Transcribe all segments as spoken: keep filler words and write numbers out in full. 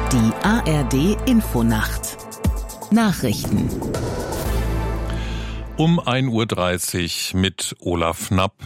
Die A R D Infonacht Nachrichten Um ein Uhr dreißig mit Olaf Knapp.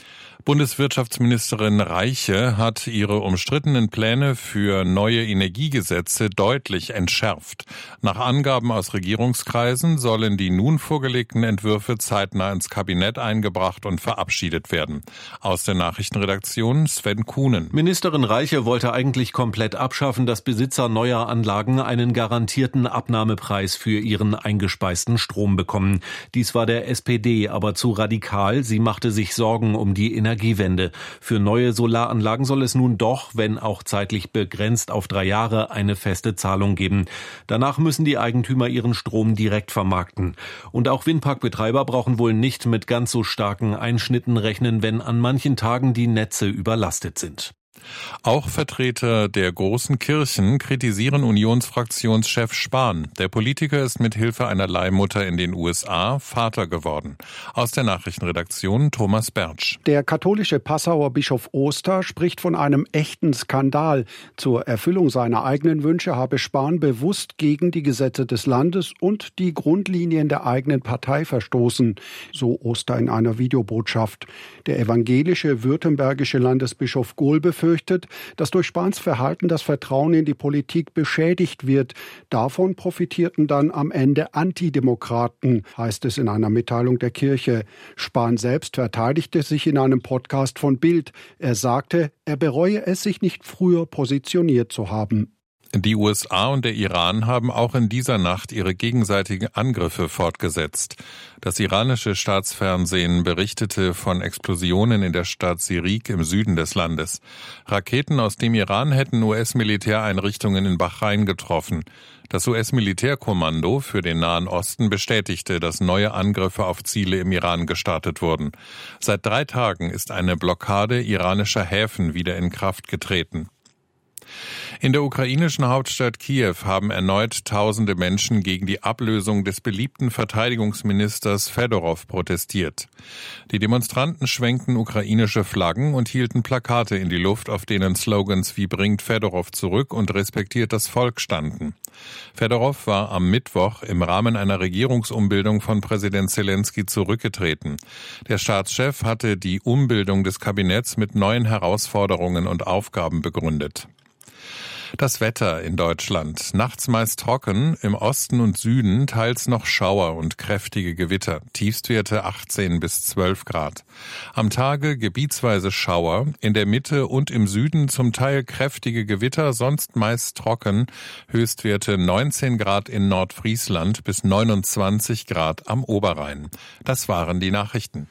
Bundeswirtschaftsministerin Reiche hat ihre umstrittenen Pläne für neue Energiegesetze deutlich entschärft. Nach Angaben aus Regierungskreisen sollen die nun vorgelegten Entwürfe zeitnah ins Kabinett eingebracht und verabschiedet werden. Aus der Nachrichtenredaktion Sven Kuhnen. Ministerin Reiche wollte eigentlich komplett abschaffen, dass Besitzer neuer Anlagen einen garantierten Abnahmepreis für ihren eingespeisten Strom bekommen. Dies war der S P D aber zu radikal. Sie machte sich Sorgen um die Energie. Energiewende. Für neue Solaranlagen soll es nun doch, wenn auch zeitlich begrenzt auf drei Jahre, eine feste Zahlung geben. Danach müssen die Eigentümer ihren Strom direkt vermarkten. Und auch Windparkbetreiber brauchen wohl nicht mit ganz so starken Einschnitten rechnen, wenn an manchen Tagen die Netze überlastet sind. Auch Vertreter der großen Kirchen kritisieren Unionsfraktionschef Spahn. Der Politiker ist mit Hilfe einer Leihmutter in den U S A Vater geworden. Aus der Nachrichtenredaktion Thomas Bertsch. Der katholische Passauer Bischof Oster spricht von einem echten Skandal. Zur Erfüllung seiner eigenen Wünsche habe Spahn bewusst gegen die Gesetze des Landes und die Grundlinien der eigenen Partei verstoßen, so Oster in einer Videobotschaft. Der evangelische württembergische Landesbischof Gohl befürchtet, dass durch Spahns Verhalten das Vertrauen in die Politik beschädigt wird. Davon profitierten dann am Ende Antidemokraten, heißt es in einer Mitteilung der Kirche. Spahn selbst verteidigte sich in einem Podcast von Bild. Er sagte, er bereue es, sich nicht früher positioniert zu haben. Die U S A und der Iran haben auch in dieser Nacht ihre gegenseitigen Angriffe fortgesetzt. Das iranische Staatsfernsehen berichtete von Explosionen in der Stadt Sirik im Süden des Landes. Raketen aus dem Iran hätten U S-Militäreinrichtungen in Bahrain getroffen. Das U S-Militärkommando für den Nahen Osten bestätigte, dass neue Angriffe auf Ziele im Iran gestartet wurden. Seit drei Tagen ist eine Blockade iranischer Häfen wieder in Kraft getreten. In der ukrainischen Hauptstadt Kiew haben erneut tausende Menschen gegen die Ablösung des beliebten Verteidigungsministers Fedorow protestiert. Die Demonstranten schwenkten ukrainische Flaggen und hielten Plakate in die Luft, auf denen Slogans wie "Bringt Fedorow zurück" und "Respektiert das Volk" standen. Fedorow war am Mittwoch im Rahmen einer Regierungsumbildung von Präsident Zelensky zurückgetreten. Der Staatschef hatte die Umbildung des Kabinetts mit neuen Herausforderungen und Aufgaben begründet. Das Wetter in Deutschland. Nachts meist trocken, im Osten und Süden teils noch Schauer und kräftige Gewitter. Tiefstwerte achtzehn bis zwölf Grad. Am Tage gebietsweise Schauer, in der Mitte und im Süden zum Teil kräftige Gewitter, sonst meist trocken. Höchstwerte neunzehn Grad in Nordfriesland bis neunundzwanzig Grad am Oberrhein. Das waren die Nachrichten.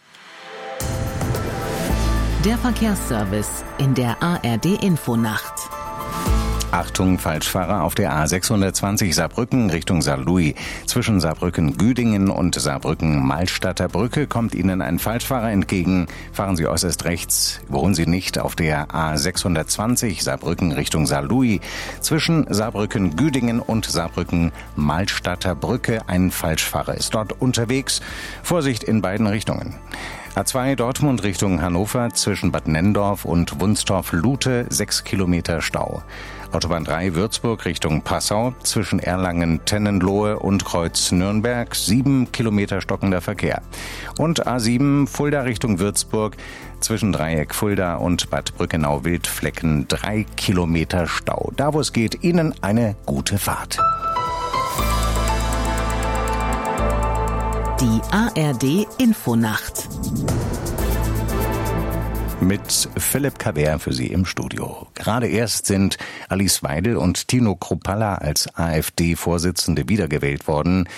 Der Verkehrsservice in der A R D Infonacht. Achtung, Falschfahrer auf der A sechshundertzwanzig Saarbrücken Richtung Saarlouis. Zwischen Saarbrücken-Güdingen und Saarbrücken-Malstadter Brücke kommt Ihnen ein Falschfahrer entgegen. Fahren Sie äußerst rechts. Überholen Sie nicht auf der A sechshundertzwanzig Saarbrücken Richtung Saarlouis. Zwischen Saarbrücken-Güdingen und Saarbrücken-Malstadter Brücke ein Falschfahrer ist dort unterwegs. Vorsicht in beiden Richtungen. A zwei Dortmund Richtung Hannover zwischen Bad Nenndorf und Wunstorf-Lute sechs Kilometer Stau. Autobahn drei Würzburg Richtung Passau zwischen Erlangen-Tennenlohe und Kreuz Nürnberg sieben Kilometer stockender Verkehr. Und A sieben Fulda Richtung Würzburg zwischen Dreieck Fulda und Bad Brückenau-Wildflecken drei Kilometer Stau. Da wo es geht, Ihnen eine gute Fahrt. Die A R D Infonacht. Mit Philipp Kaber für Sie im Studio. Gerade erst sind Alice Weidel und Tino Kruppalla als AfD-Vorsitzende wiedergewählt worden.